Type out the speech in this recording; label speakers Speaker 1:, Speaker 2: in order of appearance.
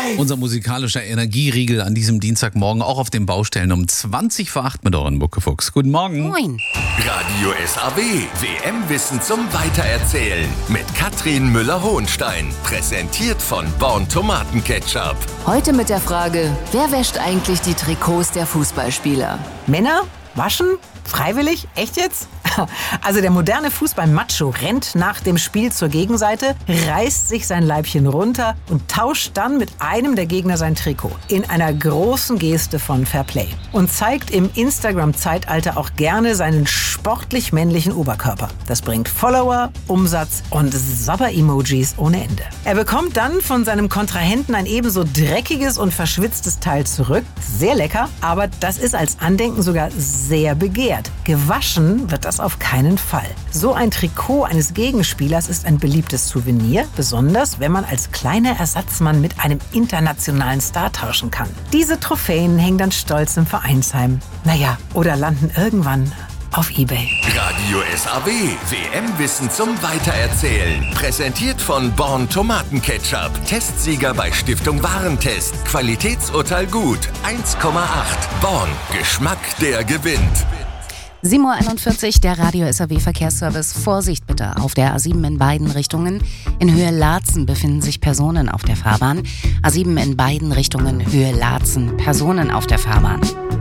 Speaker 1: Unser musikalischer Energieriegel an diesem Dienstagmorgen auch auf den Baustellen um 20 vor 8 mit euren Buckefuchs. Guten Morgen.
Speaker 2: Moin.
Speaker 3: Radio SAW, WM-Wissen zum Weitererzählen mit Katrin Müller-Hohenstein. Präsentiert von Born Tomatenketchup.
Speaker 2: Heute mit der Frage, wer wäscht eigentlich die Trikots der Fußballspieler?
Speaker 4: Männer? Waschen? Freiwillig? Echt jetzt? Also der moderne Fußball-Macho rennt nach dem Spiel zur Gegenseite, reißt sich sein Leibchen runter und tauscht dann mit einem der Gegner sein Trikot. In einer großen Geste von Fairplay. Und zeigt im Instagram-Zeitalter auch gerne seinen sportlich männlichen Oberkörper. Das bringt Follower, Umsatz und Sabber-Emojis ohne Ende. Er bekommt dann von seinem Kontrahenten ein ebenso dreckiges und verschwitztes Teil zurück. Sehr lecker, aber das ist als Andenken sogar sehr begehrt. Gewaschen wird das auf keinen Fall. So ein Trikot eines Gegenspielers ist ein beliebtes Souvenir, besonders wenn man als kleiner Ersatzmann mit einem internationalen Star tauschen kann. Diese Trophäen hängen dann stolz im Vereinsheim. Naja, oder landen irgendwann auf eBay.
Speaker 3: Radio SAW, WM-Wissen zum Weitererzählen. Präsentiert von Born Tomatenketchup. Testsieger bei Stiftung Warentest. Qualitätsurteil gut. 1,8. Born. Geschmack, der gewinnt.
Speaker 2: 7.41 Uhr, der Radio SAW Verkehrsservice. Vorsicht bitte auf der A7 in beiden Richtungen. In Höhe Laatzen befinden sich Personen auf der Fahrbahn. A7 in beiden Richtungen, Höhe Laatzen, Personen auf der Fahrbahn.